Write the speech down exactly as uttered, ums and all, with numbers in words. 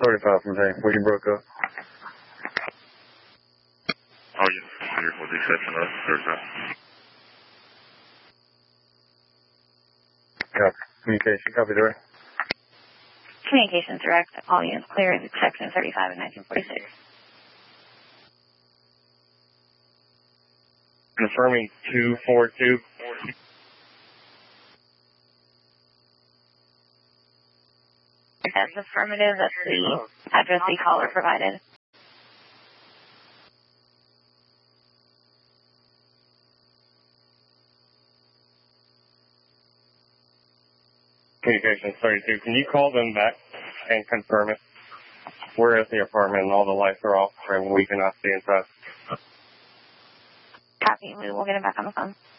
thirty-five from there, where you broke up. Oh, yes, here with the exception of thirty-five. Copy. Communication, copy direct. Communications direct, all units clear is exception thirty-five and nineteen forty-six. Confirming two four two. That's affirmative. That's the address the caller provided. Communications thirty-two. Can you call them back and confirm it? We're at the apartment and all the lights are off and we cannot see inside. Copy. We will get him back on the phone.